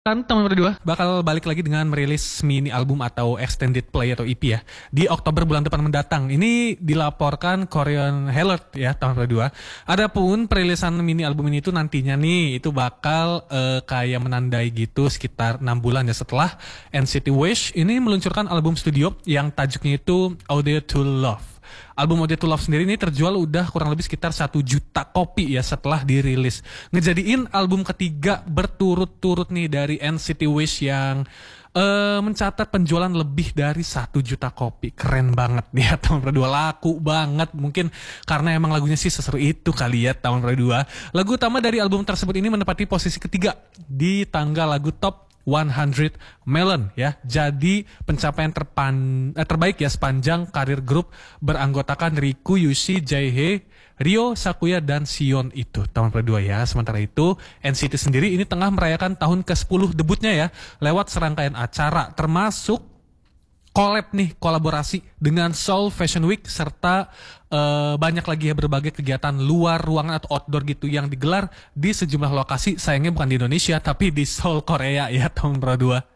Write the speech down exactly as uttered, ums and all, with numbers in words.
Kan teman berdua bakal balik lagi dengan merilis mini album atau extended play atau E P ya di Oktober bulan depan mendatang. Ini dilaporkan Korean Herald ya teman berdua. Adapun perilisan mini album ini tuh nantinya nih itu bakal eh, kayak menandai gitu sekitar enam bulan ya setelah N C T Wish ini meluncurkan album studio yang tajuknya itu Audio to Love. Album Audio to Love sendiri ini terjual udah kurang lebih sekitar satu juta kopi ya setelah dirilis. Ngejadiin album ketiga berturut-turut nih dari N C T Wish yang uh, mencatat penjualan lebih dari satu juta kopi. Keren banget nih ya tahun berdua, laku banget. Mungkin karena emang lagunya sih seseru itu kali ya tahun berdua. Lagu utama dari album tersebut ini menempati posisi ketiga di tangga lagu top seratus Melon ya. Jadi pencapaian terpan, eh, terbaik ya sepanjang karir grup beranggotakan Riku, Yushi, Jaehae, Ryo, Sakuya dan Sion itu tahun kedua ya. Sementara itu N C T sendiri ini tengah merayakan tahun ke sepuluh debutnya ya lewat serangkaian acara termasuk collab nih, kolaborasi dengan Seoul Fashion Week serta uh, banyak lagi ya berbagai kegiatan luar ruangan atau outdoor gitu yang digelar di sejumlah lokasi. Sayangnya bukan di Indonesia tapi di Seoul, Korea ya tahun dua.